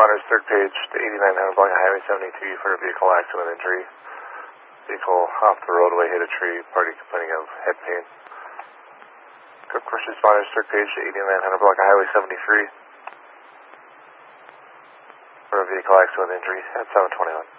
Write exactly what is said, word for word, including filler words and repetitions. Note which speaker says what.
Speaker 1: responders, third page to eighty-nine hundred block of Highway seventy-three for a vehicle accident with injury. Vehicle off the roadway, hit a tree, party complaining of head pain. First responders, third page to eighty-nine hundred block of Highway seventy-three for a vehicle accident with injury at seven twenty-one.